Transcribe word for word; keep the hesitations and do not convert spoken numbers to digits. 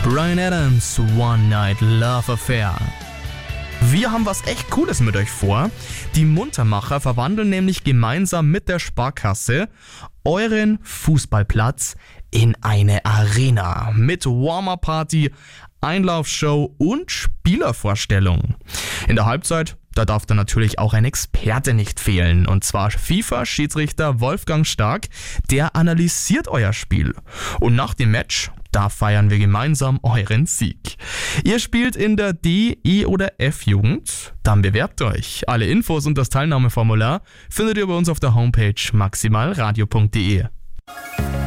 Bryan Adams, One Night Love Affair. Wir haben was echt Cooles mit euch vor. Die Muntermacher verwandeln nämlich gemeinsam mit der Sparkasse euren Fußballplatz in eine Arena mit Warm-Up-Party, Einlaufshow und Spielervorstellung. In der Halbzeit, da darf dann natürlich auch ein Experte nicht fehlen, und zwar FIFA-Schiedsrichter Wolfgang Stark, der analysiert euer Spiel. Und nach dem Match, da feiern wir gemeinsam euren Sieg. Ihr spielt in der D-, E- oder F-Jugend? Dann bewerbt euch. Alle Infos und das Teilnahmeformular findet ihr bei uns auf der Homepage maximalradio punkt de.